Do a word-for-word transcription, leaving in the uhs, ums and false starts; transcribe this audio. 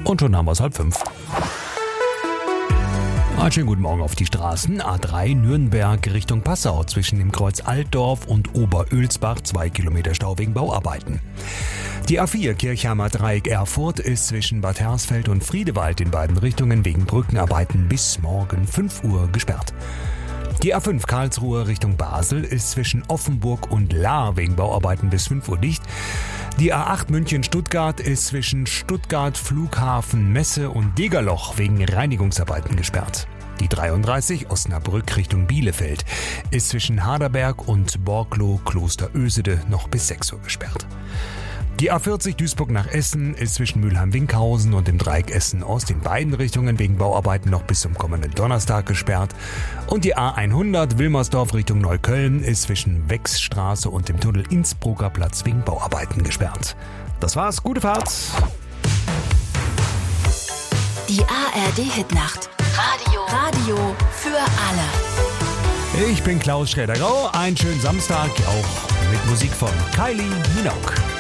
Und schon haben wir es halb fünf. Einen schönen guten Morgen auf die Straßen. A drei Nürnberg Richtung Passau zwischen dem Kreuz Altdorf und Oberölsbach, zwei Kilometer Stau wegen Bauarbeiten. Die A vier Kirchheimer Dreieck Erfurt ist zwischen Bad Hersfeld und Friedewald in beiden Richtungen wegen Brückenarbeiten bis morgen fünf Uhr gesperrt. Die A fünf Karlsruhe Richtung Basel ist zwischen Offenburg und Lahr wegen Bauarbeiten bis fünf Uhr dicht. Die A acht München-Stuttgart ist zwischen Stuttgart, Flughafen, Messe und Degerloch wegen Reinigungsarbeiten gesperrt. Die dreiunddreißig Osnabrück Richtung Bielefeld ist zwischen Harderberg und Borklow Kloster Ösede noch bis sechs Uhr gesperrt. Die A vierzig Duisburg nach Essen ist zwischen Mülheim-Winkhausen und dem Dreieck Essen Ost in beiden Richtungen wegen Bauarbeiten noch bis zum kommenden Donnerstag gesperrt. Und die A hundert Wilmersdorf Richtung Neukölln ist zwischen Wechsstraße und dem Tunnel Innsbrucker Platz wegen Bauarbeiten gesperrt. Das war's, gute Fahrt! Die A R D-Hitnacht. Radio. Radio für alle. Ich bin Klaus Schräder-Grau. Einen schönen Samstag, auch mit Musik von Kylie Minogue.